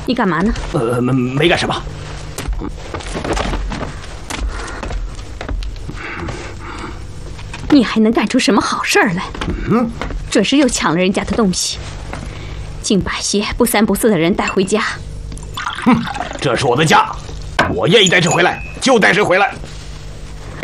你干嘛呢？ 没干什么。 你还能干出什么好事儿来？准是又抢了人家的东西，竟把些不三不四的人带回家。 这是我的家，我愿意带谁回来就带谁回来。